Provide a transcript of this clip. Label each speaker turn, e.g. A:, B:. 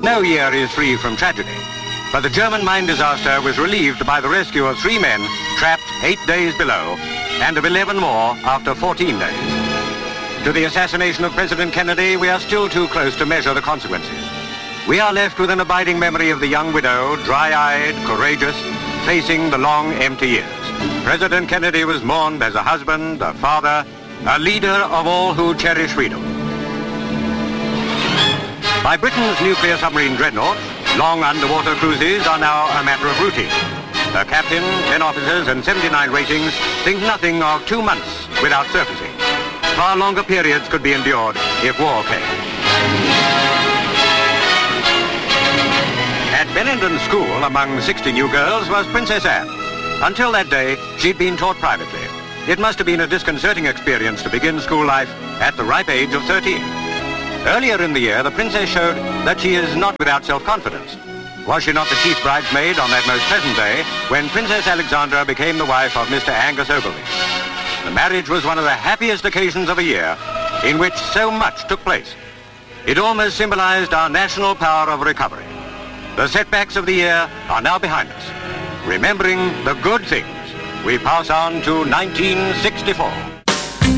A: No year is free from tragedy, but the German mine disaster was relieved by the rescue of 3 men trapped 8 days below and of 11 more after 14 days. To the assassination of President Kennedy, we are still too close to measure the consequences. We are left with an abiding memory of the young widow, dry-eyed, courageous, facing the long, empty years. President Kennedy was mourned as a husband, a father, a leader of all who cherish freedom. By Britain's nuclear submarine dreadnought, long underwater cruises are now a matter of routine. The captain, 10 officers and 79 ratings think nothing of 2 months without surfacing. Far longer periods could be endured if war came. At Benenden School, among 60 new girls, was Princess Anne. Until that day, she'd been taught privately. It must have been a disconcerting experience to begin school life at the ripe age of 13. Earlier in the year, the princess showed that she is not without self-confidence. Was she not the chief bridesmaid on that most pleasant day when Princess Alexandra became the wife of Mr. Angus Ogilvy? The marriage was one of the happiest occasions of a year in which so much took place. It almost symbolized our national power of recovery. The setbacks of the year are now behind us. Remembering the good things, we pass on to 1964.